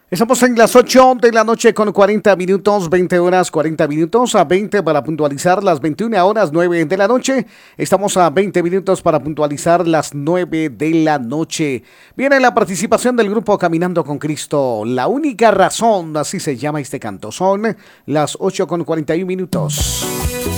Estamos en las 8 de la noche con 40 minutos, 20 horas 40 minutos, a 20 para puntualizar las 21 horas 9 de la noche. Estamos a 20 minutos para puntualizar las 9 de la noche. Viene la participación del grupo Caminando con Cristo. La única razón, así se llama este canto. Son las 8 con 41 minutos.